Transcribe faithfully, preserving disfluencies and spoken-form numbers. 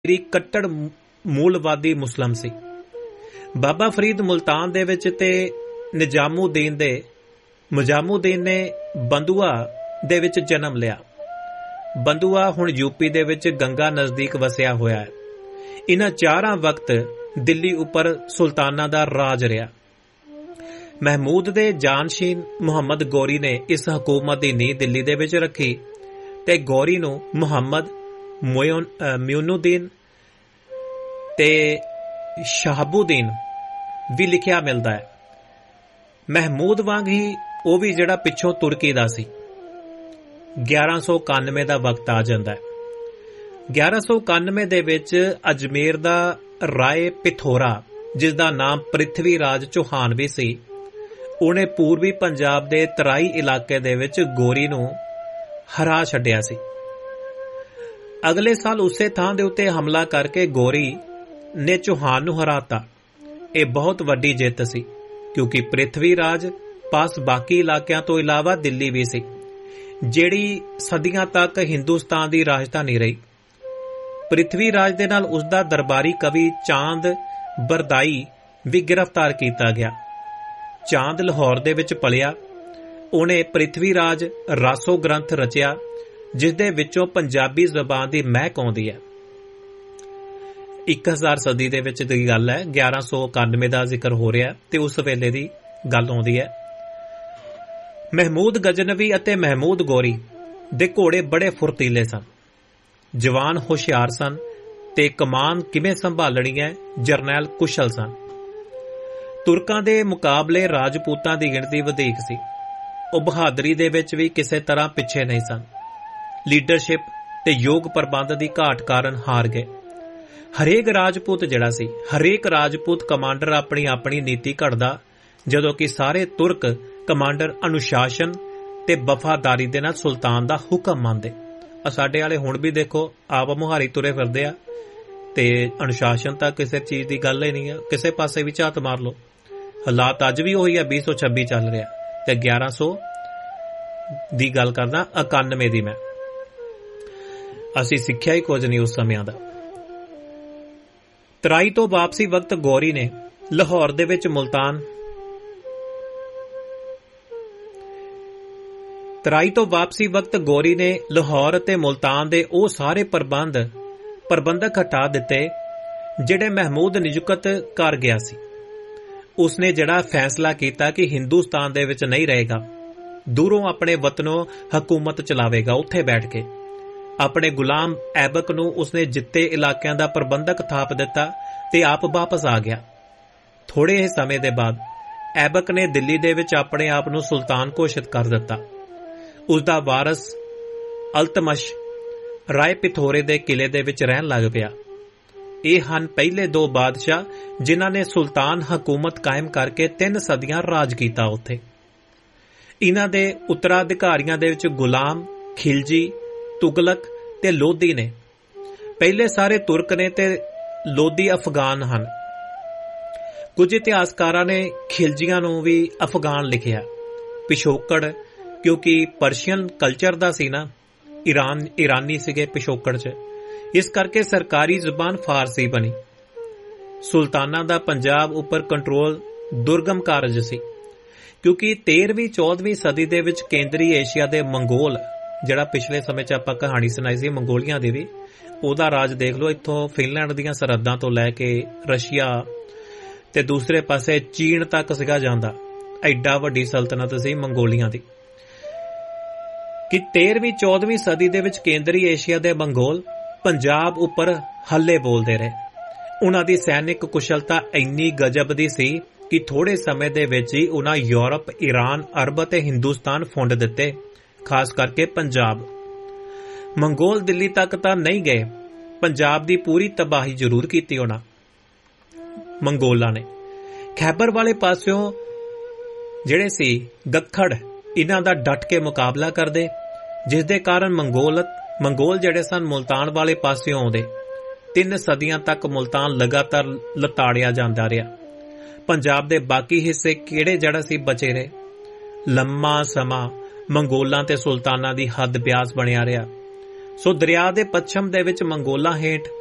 ਮੇਰੀ ਕੱਟੜ ਮੂਲਵਾਦੀ ਮੁਸਲਮ ਸੀ। ਬਾਬਾ ਫਰੀਦ ਮੁਲਤਾਨ ਦੇ ਵਿੱਚ ਤੇ ਨਿਜ਼ਾਮੂਦੀਨ ਦੇ ਮੁਜਾਮੂਦੀਨ ਨੇ ਬੰਦੂਆ ਦੇ ਵਿੱਚ ਜਨਮ ਲਿਆ। ਬੰਦੂਆ ਹੁਣ ਯੂਪੀ ਦੇ ਵਿੱਚ ਗੰਗਾ ਨਜ਼ਦੀਕ ਵਸਿਆ ਹੋਇਆ ਹੈ। ਇਨ੍ਹਾਂ ਚਾਰਾਂ ਵਕਤ ਦਿੱਲੀ ਉੱਪਰ ਸੁਲਤਾਨਾਂ ਦਾ ਰਾਜ ਰਿਹਾ। ਮਹਿਮੂਦ ਦੇ ਜਾਨਸ਼ੀਨ ਮੁਹੰਮਦ ਗੌਰੀ ਨੇ ਇਸ ਹਕੂਮਤ ਦੀ ਨੀਂਹ ਦਿੱਲੀ ਦੇ ਵਿੱਚ ਰੱਖੀ ਤੇ ਗੌਰੀ ਨੂੰ ਮੁਹੰਮਦ ਮਿਊਨੁਦੀਨ ਤੇ ਸ਼ਹਾਬੂਦੀਨ ਵੀ ਲਿਖਿਆ ਮਿਲਦਾ ਹੈ। ਮਹਿਮੂਦ ਵਾਂਗ ਹੀ ਉਹ ਵੀ ਜਿਹੜਾ ਪਿੱਛੋਂ ਤੁਰਕੀ ਦਾ ਸੀ। ਗਿਆਰਾਂ ਸੌ ਇਕਾਨਵੇਂ ਦਾ ਵਕਤ ਆ ਜਾਂਦਾ ਹੈ। ਗਿਆਰਾਂ ਸੌ ਇਕਾਨਵੇਂ ਦੇ ਵਿੱਚ ਅਜਮੇਰ ਦਾ ਰਾਏ ਪਿਥੋਰਾ, ਜਿਸ ਦਾ ਨਾਮ ਪ੍ਰਿਥਵੀ ਰਾਜ ਚੌਹਾਨ ਵੀ ਸੀ, ਉਹਨੇ ਪੂਰਬੀ ਪੰਜਾਬ ਦੇ ਤਰਾਈ ਇਲਾਕੇ ਦੇ ਵਿੱਚ ਗੋਰੀ ਨੂੰ ਹਰਾ ਛੱਡਿਆ ਸੀ। ਅਗਲੇ ਸਾਲ ਉਸੇ ਥਾਂ ਦੇ ਉੱਤੇ ਹਮਲਾ ਕਰਕੇ ਗੋਰੀ ਨੇ ਚੌਹਾਨ ਨੂੰ ਹਰਾਤਾ। ਇਹ ਬਹੁਤ ਵੱਡੀ ਜਿੱਤ ਸੀ, ਕਿਉਂਕਿ ਪ੍ਰਿਥਵੀ ਰਾਜ ਪਾਸ ਬਾਕੀ ਇਲਾਕਿਆਂ ਤੋਂ ਇਲਾਵਾ ਦਿੱਲੀ ਵੀ ਸੀ, ਜਿਹੜੀ ਸਦੀਆਂ ਤੱਕ ਹਿੰਦੁਸਤਾਨ ਦੀ ਰਾਜਧਾਨੀ ਰਹੀ। ਪ੍ਰਿਥਵੀ ਰਾਜ ਦੇ ਨਾਲ ਉਸ ਦਾ ਦਰਬਾਰੀ ਕਵੀ ਚਾਂਦ ਬਰਦਾਈ ਵੀ ਗ੍ਰਿਫਤਾਰ ਕੀਤਾ ਗਿਆ। ਚਾਂਦ ਲਾਹੌਰ ਦੇ ਵਿੱਚ ਪਲਿਆ। ਉਹਨੇ ਪ੍ਰਿਥਵੀ ਰਾਜ ਰਾਸੋ ਗ੍ਰੰਥ ਰਚਿਆ, ਜਿਸ ਦੇ ਵਿੱਚੋਂ ਪੰਜਾਬੀ ਜ਼ਬਾਨ ਦੀ ਮਹਿਕ ਆਉਂਦੀ ਹੈ। ਇੱਕ ਹਜ਼ਾਰ ਸਦੀ ਦੇ ਵਿੱਚ ਦੀ ਗੱਲ ਹੈ। ਗਿਆਰਾਂ ਸੌ ਇਕਾਨਵੇਂ ਦਾ ਜ਼ਿਕਰ ਹੋ ਰਿਹਾ ਤੇ ਉਸ ਵੇਲੇ ਦੀ ਗੱਲ ਆਉਂਦੀ ਹੈ। ਮਹਿਮੂਦ ਗਜਨਵੀ ਅਤੇ ਮਹਿਮੂਦ ਗੌਰੀ ਦੇ ਘੋੜੇ ਬੜੇ ਫੁਰਤੀਲੇ ਸਨ, ਜਵਾਨ ਹੁਸ਼ਿਆਰ ਸਨ ਤੇ ਕਮਾਨ ਕਿਵੇਂ ਸੰਭਾਲਣੀ ਹੈ ਜਰਨੈਲ ਕੁਸ਼ਲ ਸਨ। ਤੁਰਕਾਂ ਦੇ ਮੁਕਾਬਲੇ ਰਾਜਪੂਤਾਂ ਦੀ ਗਿਣਤੀ ਵਧੇਕ ਸੀ। ਉਹ ਬਹਾਦਰੀ ਦੇ ਵਿੱਚ ਵੀ ਕਿਸੇ ਤਰ੍ਹਾਂ ਪਿੱਛੇ ਨਹੀਂ ਸਨ। ਲੀਡਰਸ਼ਿਪ ਤੇ ਯੋਗ ਪ੍ਰਬੰਧ ਦੀ ਘਾਟ ਕਾਰਨ ਹਾਰ ਗਏ। ਹਰੇਕ ਰਾਜਪੂਤ ਜਿਹੜਾ ਸੀ, ਹਰੇਕ ਰਾਜਪੂਤ ਕਮਾਂਡਰ ਆਪਣੀ ਆਪਣੀ ਨੀਤੀ ਘੜਦਾ, ਜਦੋਂ ਕਿ ਸਾਰੇ ਤੁਰਕ ਕਮਾਂਡਰ ਅਨੁਸ਼ਾਸਨ ਤੇ ਵਫਾਦਾਰੀ ਦੇ ਨਾਲ ਸੁਲਤਾਨ ਦਾ ਹੁਕਮ ਮੰਨਦੇ। ਆ ਸਾਡੇ ਵਾਲੇ ਹੁਣ ਵੀ ਦੇਖੋ ਆਪ ਮੁਹਾਰੀ ਤੁਰੇ ਫਿਰਦੇ ਆ ਤੇ ਅਨੁਸ਼ਾਸਨ ਤਾਂ ਕਿਸੇ ਚੀਜ਼ ਦੀ ਗੱਲ ਹੀ ਨਹੀਂ ਆ। ਕਿਸੇ ਪਾਸੇ ਵੀ ਝਾਤ ਮਾਰ ਲਓ, ਹਾਲਾਤ ਅੱਜ ਵੀ ਉਹੀ ਆ। ਵੀਹ ਸੌ ਛੱਬੀ ਚੱਲ ਰਿਹਾ ਤੇ ਗਿਆਰਾਂ ਸੌ ਦੀ ਗੱਲ ਕਰਦਾ, ਇਕਾਨਵੇਂ ਦੀ ਮੈਂ। ਅਸੀਂ ਸਿੱਖਿਆ ਹੀ ਕੁਝ ਨਹੀਂ ਉਸ ਸਮਿਆਂ ਦਾ। ਤਰਾਈ ਤੋਂ ਵਾਪਸੀ ਵਕਤ ਗੌਰੀ ਨੇ ਲਾਹੌਰ ਦੇ ਵਿੱਚ ਮੁਲਤਾਨ ਤਰਾਈ ਤੋਂ ਵਾਪਸੀ ਵਕਤ ਗੌਰੀ ਨੇ ਲਾਹੌਰ ਅਤੇ ਮੁਲਤਾਨ ਦੇ ਉਹ ਸਾਰੇ ਪ੍ਰਬੰਧ ਪ੍ਰਬੰਧਕ ਹਟਾ ਦਿੱਤੇ ਜਿਹੜੇ ਮਹਿਮੂਦ ਨਿਯੁਕਤ ਕਰ ਗਿਆ ਸੀ। ਉਸਨੇ ਜਿਹੜਾ ਫੈਸਲਾ ਕੀਤਾ ਕਿ ਹਿੰਦੁਸਤਾਨ ਦੇ ਵਿੱਚ ਨਹੀਂ ਰਹੇਗਾ, ਦੂਰੋਂ ਆਪਣੇ ਵਤਨੋਂ ਹਕੂਮਤ ਚਲਾਵੇਗਾ। ਉੱਥੇ ਬੈਠ ਕੇ ਆਪਣੇ ਗੁਲਾਮ ਐਬਕ ਨੂੰ ਉਸਨੇ ਜਿੱਤੇ ਇਲਾਕਿਆਂ ਦਾ ਪ੍ਰਬੰਧਕ ਥਾਪ ਦਿੱਤਾ ਤੇ ਆਪ ਵਾਪਸ ਆ ਗਿਆ। ਥੋੜੇ ਹੀ ਸਮੇਂ ਦੇ ਬਾਅਦ ਐਬਕ ਨੇ ਦਿੱਲੀ ਦੇ ਵਿੱਚ ਆਪਣੇ ਆਪ ਨੂੰ ਸੁਲਤਾਨ ਘੋਸ਼ਿਤ ਕਰ ਦਿੱਤਾ। ਉਸ ਦਾ ਵਾਰਸ ਅਲਤਮਸ਼ ਰਾਏ ਪਿਥੋਰੇ ਦੇ ਕਿਲੇ ਦੇ ਵਿੱਚ ਰਹਿਣ ਲੱਗ ਪਿਆ। ਇਹ ਹਨ ਪਹਿਲੇ ਦੋ ਬਾਦਸ਼ਾਹ ਜਿਨ੍ਹਾਂ ਨੇ ਸੁਲਤਾਨ ਹਕੂਮਤ ਕਾਇਮ ਕਰਕੇ ਤਿੰਨ ਸਦੀਆਂ ਰਾਜ ਕੀਤਾ ਉੱਥੇ। ਇਹਨਾਂ ਦੇ ਉੱਤਰਾਧਿਕਾਰੀਆਂ ਦੇ ਵਿੱਚ ਗੁਲਾਮ, ਖਿਲਜੀ, ਤੁਗਲਕ ਤੇ ਲੋਧੀ ਨੇ। ਪਹਿਲੇ ਸਾਰੇ ਤੁਰਕ ਨੇ ਤੇ ਲੋਧੀ ਅਫਗਾਨ ਹਨ। ਕੁਝ ਇਤਿਹਾਸਕਾਰਾਂ ਨੇ ਖਿਲਜੀਆਂ ਨੂੰ ਵੀ ਅਫਗਾਨ ਲਿਖਿਆ। ਪਿਛੋਕੜ ਕਿਉਂਕਿ ਪਰਸ਼ੀਅਨ ਕਲਚਰ ਦਾ ਸੀ ਨਾ, ਈਰਾਨ ਈਰਾਨੀ ਸੀਗੇ ਪਿਛੋਕੜ 'ਚ, ਇਸ ਕਰਕੇ ਸਰਕਾਰੀ ਜ਼ੁਬਾਨ ਫਾਰਸੀ ਬਣੀ। ਸੁਲਤਾਨਾਂ ਦਾ ਪੰਜਾਬ ਉੱਪਰ ਕੰਟਰੋਲ ਦੁਰਗਮ ਕਾਰਜ ਸੀ, ਕਿਉਂਕਿ ਤੇਰ੍ਹਵੀਂ ਚੌਦ੍ਹਵੀਂ ਸਦੀ ਦੇ ਵਿੱਚ ਕੇਂਦਰੀ ਏਸ਼ੀਆ ਦੇ ਮੰਗੋਲ, ਜਿਹੜਾ ਪਿਛਲੇ ਸਮੇਂ 'ਚ ਆਪਾਂ ਕਹਾਣੀ ਸੁਣਾਈ ਸੀ ਮੰਗੋਲੀਆਂ ਦੀ ਵੀ, ਉਹਦਾ ਰਾਜ ਦੇਖ ਲਓ। ਇੱਥੋਂ ਫਿਨਲੈਂਡ ਦੀਆਂ ਸਰਹੱਦਾਂ ਤੋਂ ਲੈ ਕੇ ਰਸ਼ੀਆ ਤੇ ਦੂਸਰੇ ਪਾਸੇ ਚੀਨ ਤੱਕ ਸੀਗਾ ਜਾਂਦਾ। ਐਡਾ ਵੱਡੀ ਸਲਤਨਤ ਸੀ ਮੰਗੋਲੀਆਂ ਦੀ ਕਿ ਤੇਰ੍ਹਵੀਂ ਚੌਦ੍ਹਵੀਂ ਸਦੀ ਦੇ ਵਿੱਚ ਕੇਂਦਰੀ ਏਸ਼ੀਆ ਦੇ ਮੰਗੋਲ ਪੰਜਾਬ ਉੱਪਰ ਹੱਲੇ ਬੋਲਦੇ ਰਹੇ। ਉਹਨਾਂ ਦੀ ਸੈਨਿਕ ਕੁਸ਼ਲਤਾ ਇੰਨੀ ਗਜਬ ਦੀ ਸੀ ਕਿ ਥੋੜੇ ਸਮੇਂ ਦੇ ਵਿੱਚ ਹੀ ਉਹਨਾਂ ਯੂਰਪ, ਈਰਾਨ, ਅਰਬ ਅਤੇ ਹਿੰਦੁਸਤਾਨ ਫੁੰਡ ਦਿੱਤੇ, ਖਾਸ ਕਰਕੇ ਪੰਜਾਬ। ਮੰਗੋਲ ਦਿੱਲੀ ਤੱਕ ਤਾਂ ਨਹੀਂ ਗਏ, ਪੰਜਾਬ ਦੀ ਪੂਰੀ ਤਬਾਹੀ ਜ਼ਰੂਰ ਕੀਤੀ ਉਹਨਾਂ ਮੰਗੋਲਾਂ ਨੇ। ਖੈਬਰ ਵਾਲੇ ਪਾਸਿਓਂ ਜਿਹੜੇ ਸੀ ਗੱਖੜ, ਇਹਨਾਂ ਦਾ ਡਟ ਕੇ ਮੁਕਾਬਲਾ ਕਰਦੇ, ਜਿਸ ਦੇ ਕਾਰਨ ਮੰਗੋਲ ਮੰਗੋਲ ਜਿਹੜੇ ਸਨ ਮੁਲਤਾਨ ਵਾਲੇ ਪਾਸਿਓਂ ਆਉਂਦੇ। ਤਿੰਨ ਸਦੀਆਂ ਤੱਕ ਮੁਲਤਾਨ ਲਗਾਤਾਰ ਲਤਾੜਿਆ ਜਾਂਦਾ ਰਿਹਾ। ਪੰਜਾਬ ਦੇ ਬਾਕੀ ਹਿੱਸੇ ਕਿਹੜੇ ਜਿਹੜਾ ਸੀ ਬਚੇ ਰਹੇ। ਲੰਮਾ ਸਮਾਂ ਮੰਗੋਲਾਂ ਤੇ ਸੁਲਤਾਨਾਂ ਦੀ ਹੱਦ ਬਿਆਸ ਬਣਿਆ ਰਿਹਾ। ਸੋ ਦਰਿਆ ਦੇ ਪੱਛਮ ਦੇ ਵਿੱਚ ਮੰਗੋਲਾਂ ਹੇਠ